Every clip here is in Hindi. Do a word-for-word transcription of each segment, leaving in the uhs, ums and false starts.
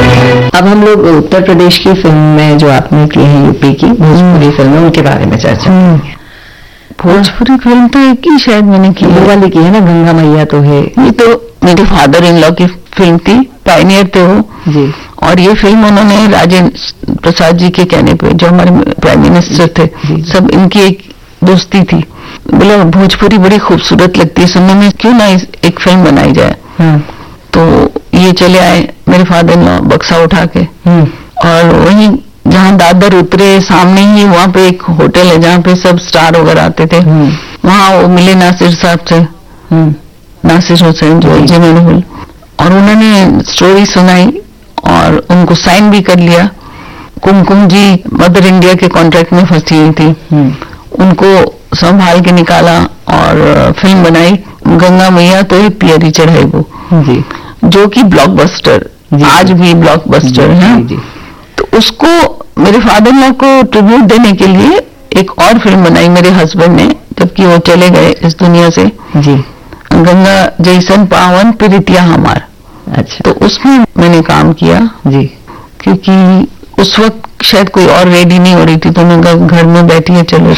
अब हम लोग उत्तर प्रदेश की फिल्म में जो आपने की है, यूपी की भोजपुरी फिल्म है, उनके बारे में चर्चा करेंगे। भोजपुरी फिल्म तो एक ही शायद मैंने की वो वाली की है ना, गंगा मैया तो है। ये तो मेरे फादर इन लॉ की फिल्म थी, पायनियर थे वो जी। और ये फिल्म उन्होंने राजेंद्र प्रसाद जी के कहने पे, जो हमारे प्राइम मिनिस्टर थे, सब इनकी एक दोस्ती थी। बोला भोजपुरी बड़ी खूबसूरत लगती है सुनने में, क्यों ना इस एक फिल्म बनाई जाए। तो ये चले आए मेरे फादर इन लॉ बक्सा उठा के, और वहीं जहाँ दादर उतरे सामने ही वहाँ पे एक होटल है जहाँ पे सब स्टार वगैरह आते थे, वहाँ वो मिले नासिर साहब से, नासिर हुसैन जो जिन्होंने, और उन्होंने स्टोरी सुनाई और उनको साइन भी कर लिया। कुमकुम जी मदर इंडिया के कॉन्ट्रैक्ट में फंसी हुई थी, उनको संभाल के निकाला और फिल्म बनाई गंगा मैया तो पियरी चढ़ाई वो जी, जो कि ब्लॉकबस्टर, आज भी ब्लॉकबस्टर है। तो उसको मेरे फादर इन लॉ को ट्रिब्यूट देने के लिए एक और फिल्म बनाई मेरे हस्बैंड ने, जबकि वो चले गए इस दुनिया से जी, गंगा जैसन पावन प्रीतिया हमार। अच्छा। तो उसमें मैंने काम किया जी, क्योंकि उस वक्त शायद कोई और रेडी नहीं हो रही थी, तो मैं घर में बैठी है चलो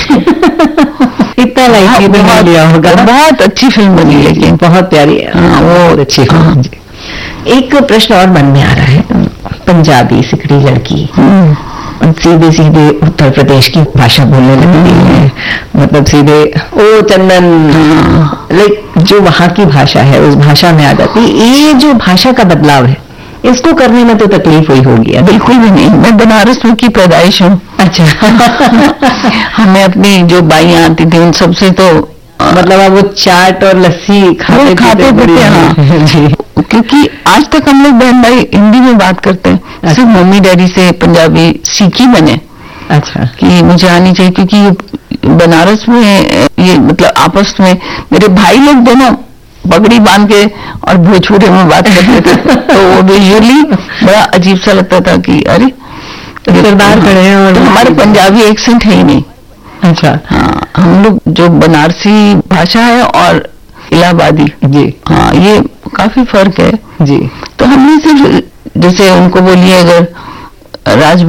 इतना लाइक बना लिया होगा। बहुत अच्छी फिल्म बनी, लेकिन बहुत प्यारी है। हाँ, वो अच्छी फिल्म। एक प्रश्न और मन में आ रहा है, पंजाबी सिकड़ी लड़की सीधे सीधे उत्तर प्रदेश की भाषा बोलने लगती है, मतलब सीधे ओ चंदन, लाइक जो वहाँ की भाषा है उस भाषा में आ जाती है। ये जो भाषा का बदलाव है, इसको करने में तो तकलीफ हुई होगी। बिल्कुल भी नहीं, मैं बनारस में की पैदाइश हूँ। अच्छा। हमें अपनी जो बाइयां आती थी उन सबसे तो मतलब अब वो चाट और लस्सी खाते खाते पीते हैं जी, क्योंकि आज तक हम लोग बहन भाई हिंदी में बात करते हैं। अच्छा। सिर्फ मम्मी डैडी से पंजाबी सीखी मैंने। अच्छा। कि मुझे आनी चाहिए, क्योंकि बनारस में ये मतलब आपस में मेरे भाई लोग दोनों पगड़ी बांध के और भोजपुरी में बात करते थे, तो वो विजुअली बड़ा अजीब सा लगता था कि अरे सरदार खड़े हैं और तो हमारे पंजाबी एक्सेंट है ही नहीं। अच्छा। हाँ, हम लोग जो बनारसी भाषा है और इलाहाबादी जी, हाँ ये काफी फर्क है जी। तो हमने सिर्फ जैसे उनको बोलिए अगर राज